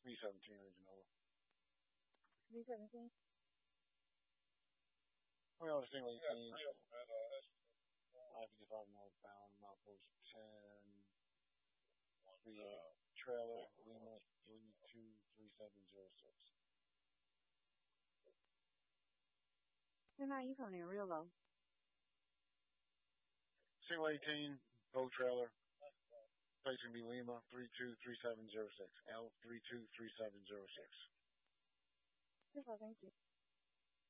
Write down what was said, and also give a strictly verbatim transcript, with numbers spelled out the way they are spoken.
three seventeen Region over. three seventeen. We are single eighteen. I fifty-five northbound, Mount ten. three eight trailer, Lima three two three seven zero six. ten nine, you coming in real low. Single eighteen, boat trailer. Place can be Lima three two three seven zero six. L three two three seven zero six. Thank you.